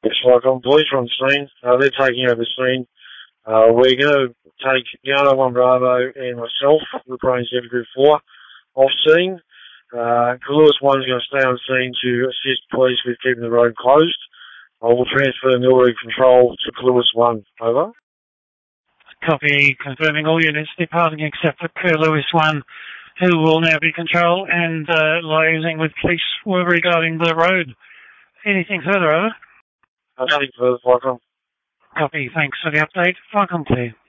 Yes, Vicom. Police are on scene. They're taking over the scene. We're going to take Yano 1 Bravo and myself, the Brains Deputy Group 4, off scene. Lewis 1 is going to stay on scene to assist police with keeping the road closed. I will transfer Milbury control to Lewis 1. Over. Copy, confirming all units departing except for Lewis 1, who will now be control and liaising with police regarding the road. Anything further, over? Nothing further, Vicom. Copy, thanks for the update. Vicom clear.